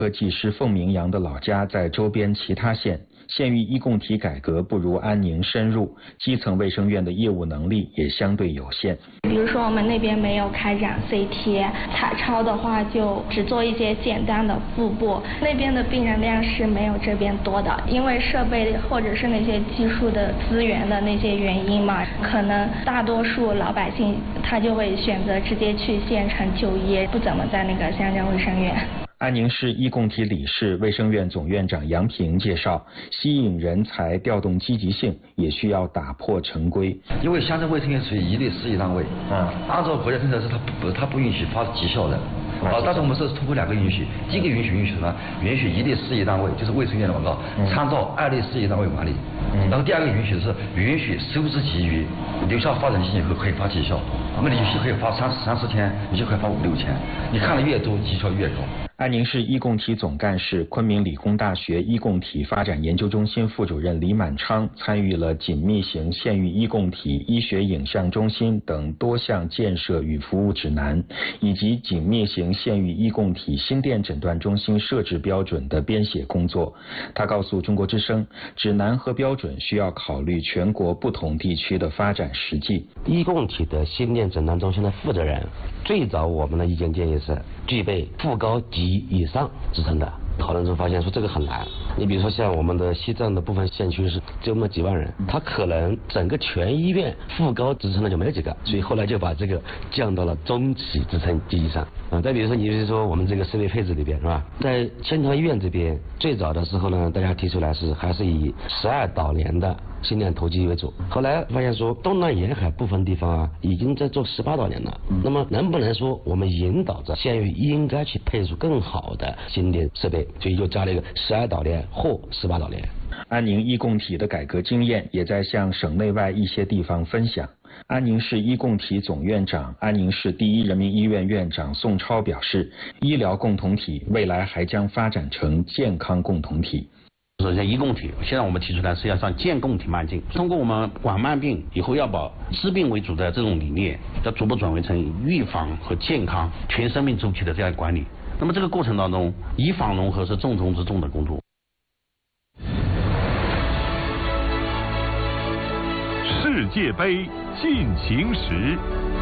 技师凤鸣阳的老家在周边其他县，县域医共体改革不如安宁深入，基层卫生院的业务能力也相对有限。 比如说我们那边没有开展 CT， 彩超的话就只做一些简单的腹部，那边的病人量是没有这边多的，因为设备或者是那些技术的资源的那些原因嘛，可能大多数老百姓他就会选择直接去县城就医，不怎么在那个乡镇卫生院。 安宁市医共体理事、卫生院总院长杨平介绍，吸引人才、调动积极性，也需要打破陈规。 因为乡镇卫生院属于一类事业单位，按照国家政策是它不允许发绩效的。但是我们是通过2个允许，第一个允许什么？允许一类事业单位，就是卫生院的广告，参照2类事业单位管理。然后第2个允许是允许收支结余，留下发展性以后可以发绩效。那么有些可以发30天，有些可以发5、6天，你看的越多，绩效越高。 安宁市医共体总干事、昆明理工大学医共体发展研究中心副主任李满昌参与了紧密型县域医共体医学影像中心等多项建设与服务指南，以及紧密型县域医共体心电诊断中心设置标准的编写工作。他告诉中国之声，指南和标准需要考虑全国不同地区的发展实际。 医共体的心电诊断中心的负责人，最早我们的意见建议是具备副高级以上职称的。讨论中发现说这个很难，你比如说像我们的西藏的部分县区是只有那么几万人，他可能整个全医院副高职称的就没有几个，所以后来就把这个降到了中级职称及以上。再比如说你比如说我们这个设备配置里边是吧，在千条医院这边最早的时候呢，大家提出来还是以12导联的心电投机为主，后来发现说东南沿海部分地方已经在做18导联了，那么能不能说我们引导着县域应该去配出更好的心电设备，所以就加了一个12导联或18导联。 安宁医共体的改革经验也在向省内外一些地方分享。安宁市医共体总院长、安宁市第一人民医院院长宋超表示，医疗共同体未来还将发展成健康共同体。 首先，医共体现在我们提出来是要向健共体迈进，通过我们管慢病以后要把治病为主的这种理念，要逐步转为成预防和健康全生命周期的这样管理。那么这个过程当中，医防融合是重中之重的工作。 世界杯进行时。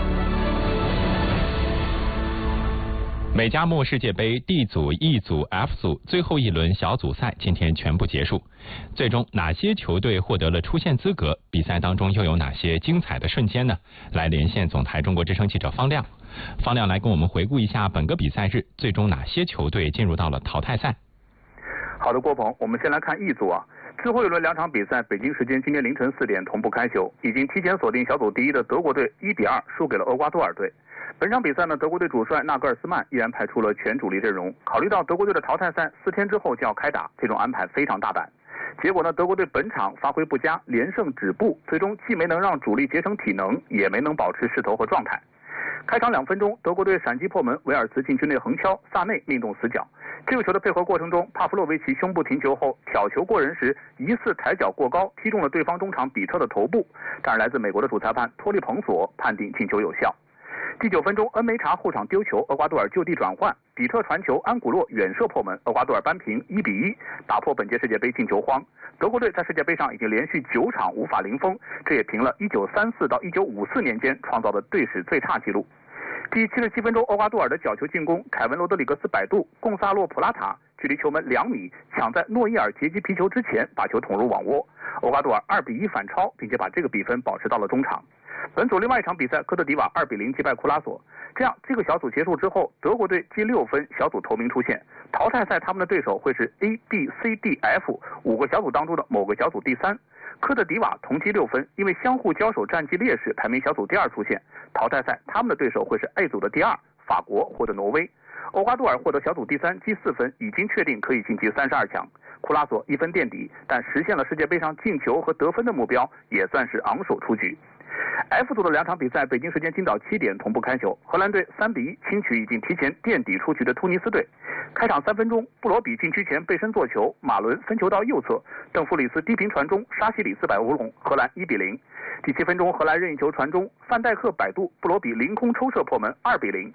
美加墨世界杯 D 组、E 组、F 组最后一轮小组赛今天全部结束，最终哪些球队获得了出线资格？比赛当中又有哪些精彩的瞬间呢？来连线总台中国之声记者方亮。方亮来跟我们回顾一下本个比赛日最终哪些球队进入到了淘汰赛。 好的，郭鹏，我们先来看 E 组最后一轮2场比赛，北京时间今天凌晨4点同步开球。已经提前锁定小组第一的德国队1比2输给了厄瓜多尔队。本场比赛呢，德国队主帅纳格尔斯曼依然派出了全主力阵容。考虑到德国队的淘汰赛4天之后就要开打，这种安排非常大胆。结果呢，德国队本场发挥不佳，连胜止步，最终既没能让主力节省体能，也没能保持势头和状态。开场2分钟，德国队闪击破门，维尔茨禁区内横敲，萨内命中死角。这个球的配合过程中，帕夫洛维奇胸部停球后挑球过人时，疑似抬脚过高，踢中了对方中场比特的头部。这儿来自美国的主裁判托利彭索判定进球有效。第9分钟，恩梅查后场丢球，厄瓜多尔就地转换，比特传球，安古洛远射破门，厄瓜多尔扳平1比1，打破本届世界杯进球荒。德国队在世界杯上已经连续9场无法零封，这也平了1934到1954年间创造的队史最差纪录。第77分钟，厄瓜多尔的角球进攻，凯文罗德里格斯摆渡，贡萨洛普拉塔距离球门2米，抢在诺伊尔截击皮球之前把球捅入网窝。厄瓜多尔2比1反超，并且把这个比分保持到了中场。本组另外一场比赛，科特迪瓦2比0击败库拉索。这样，这个小组结束之后，德国队积6分，小组头名出现。淘汰赛他们的对手会是 A、B、C、D、F 5个小组当中的某个小组第3。科特迪瓦同积6分，因为相互交手战绩劣势，排名小组第2出现。淘汰赛他们的对手会是 A 组的第2，法国或者挪威。厄瓜多尔获得小组第3，积4分，已经确定可以晋级32强。库拉索1分垫底，但实现了世界杯上进球和得分的目标，也算是昂首出局。F 组的2场比赛，北京时间今早7点同步开球。荷兰队3比1轻取已经提前垫底出局的突尼斯队。开场3分钟，布罗比禁区前背身做球，马伦分球到右侧，邓弗里斯低平传中，沙西里斯摆乌龙，荷兰1比0。第7分钟，荷兰任意球传中，范戴克摆渡，布罗比凌空抽射破门2比0。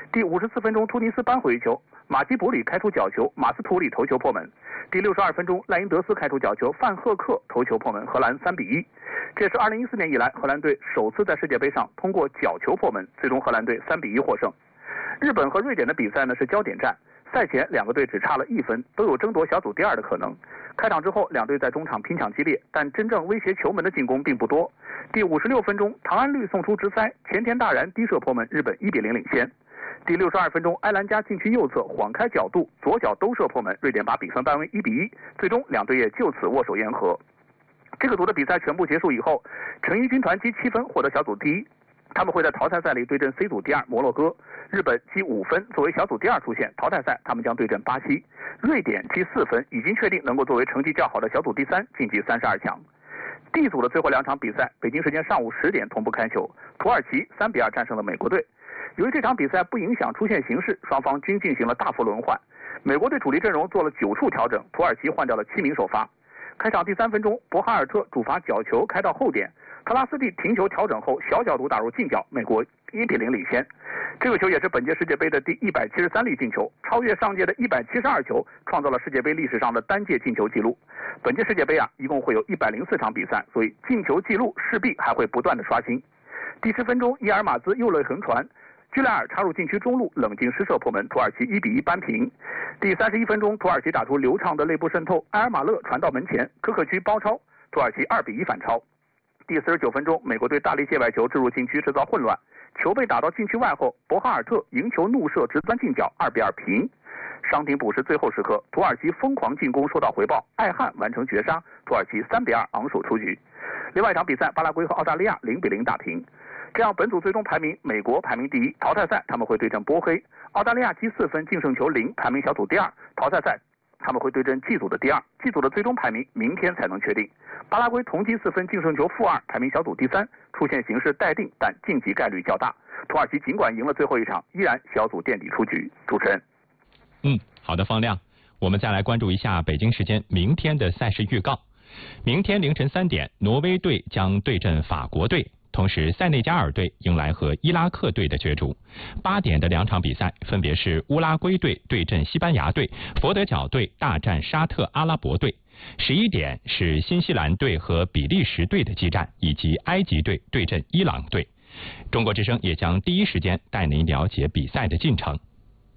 第54分钟，突尼斯扳回一球，马基伯里开出角球，马斯图里头球破门。第62分钟，赖因德斯开出角球，范赫克头球破门，荷兰3-1。这是2014年以来荷兰队首次在世界杯上通过角球破门，最终荷兰队3-1获胜。日本和瑞典的比赛呢是焦点战，赛前两个队只差了1分，都有争夺小组第2的可能。开场之后，两队在中场拼抢激烈，但真正威胁球门的进攻并不多。第56分钟，唐安绿送出直塞，前田大然低射破门，日本1-0领先。第62分钟，埃兰加禁区右侧晃开角度，左脚兜射破门，瑞典把比分扳为1-1，最终两队也就此握手言和。这个组的比赛全部结束以后，成衣军团积7分获得小组第1，他们会在淘汰赛里对阵 C 组第2摩洛哥。日本积5分作为小组第2出现，淘汰赛他们将对阵巴西。瑞典积4分，已经确定能够作为成绩较好的小组第3晋级32强。D 组的最后2场比赛，北京时间上午10点同步开球，土耳其3-2战胜了美国队。由于这场比赛不影响出线形势，双方均进行了大幅轮换。美国队主力阵容做了9处调整，土耳其换掉了7名首发。开场第3分钟，博哈尔特主罚角球开到后点，特拉斯蒂停球调整后小角度打入近角，美国1-0领先。这个球也是本届世界杯的第173粒进球，超越上届的172球，创造了世界杯历史上的单届进球纪录。本届世界杯一共会有104场比赛，所以进球纪录势必还会不断的刷新。第10分钟，伊尔马兹右肋横传，居莱尔插入禁区中路，冷静施射破门，土耳其1-1扳平。第31分钟，土耳其打出流畅的内部渗透，埃尔马勒传到门前，科克区包抄，土耳其2-1反超。第49分钟，美国队大力界外球置入禁区，制造混乱，球被打到禁区外后，博哈尔特迎球怒射直钻近角，2-2平。伤停补时最后时刻，土耳其疯狂进攻收到回报，艾汉完成绝杀，土耳其3-2昂首出局。另外一场比赛，巴拉圭和澳大利亚0-0打平。这样本组最终排名，美国排名第1，淘汰赛他们会对阵波黑；澳大利亚积4分，净胜球0，排名小组第2，淘汰赛他们会对阵 G 组的第2， G 组的最终排名明天才能确定。巴拉圭同积4分，净胜球-2，排名小组第3，出线形势待定，但晋级概率较大。土耳其尽管赢了最后一场，依然小组垫底出局。主持人。 好的，方亮，我们再来关注一下北京时间明天的赛事预告。明天凌晨3点，挪威队将对阵法国队。同时，塞内加尔队迎来和伊拉克队的角逐。8点的2场比赛分别是乌拉圭队对阵西班牙队，佛得角队大战沙特阿拉伯队。11点是新西兰队和比利时队的激战，以及埃及队对阵伊朗队。中国之声也将第一时间带您了解比赛的进程。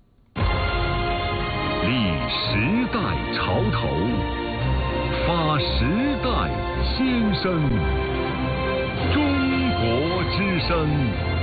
立时代潮头，发时代先声。中国之声。